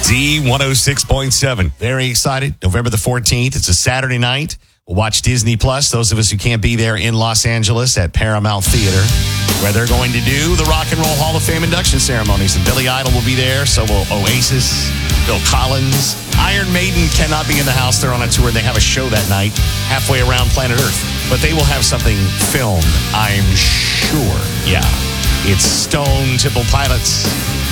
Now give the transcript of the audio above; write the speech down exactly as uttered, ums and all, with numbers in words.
Z one oh six point seven. Very excited. November the fourteenth. It's a Saturday night. We'll watch Disney Plus. Those of us who can't be there in Los Angeles at Paramount Theater, where they're going to do the Rock and Roll Hall of Fame induction ceremonies. And Billy Idol will be there. So will Oasis, Phil Collins. Iron Maiden cannot be in the house. They're on a tour. They have a show that night halfway around planet Earth. But they will have something filmed, I'm sure. Yeah. It's Stone Temple Pilots.